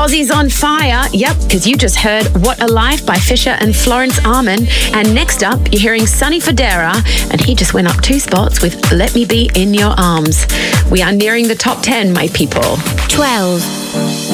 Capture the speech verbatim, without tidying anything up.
Aussie's on fire. Yep, because you just heard What a Life by Fisher and Florence Arman. And next up, you're hearing Sonny Fodera, and he just went up two spots with Let Me Be in Your Arms. We are nearing the top ten, my people. twelve.